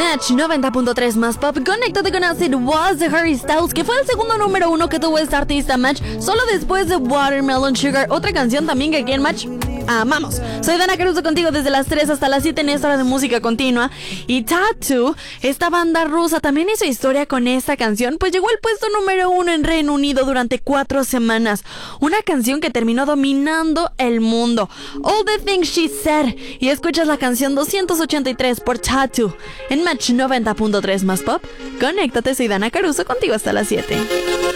Match 90.3 más pop. Conéctate con Acid Was de Harry Styles, que fue el segundo número uno que tuvo esta artista Match, solo después de Watermelon Sugar, otra canción también que aquí en Match amamos. Soy Dana Caruso contigo desde las 3 hasta las 7 en esta hora de música continua. Y Tattoo, esta banda rusa, también hizo historia con esta canción, pues llegó al puesto número uno en Reino Unido durante 4 semanas. Una canción que terminó dominando el mundo. All the Things She Said. Y escuchas la canción 283 por Tattoo en Match 90.3 más pop. Conéctate, soy Dana Caruso contigo hasta las 7.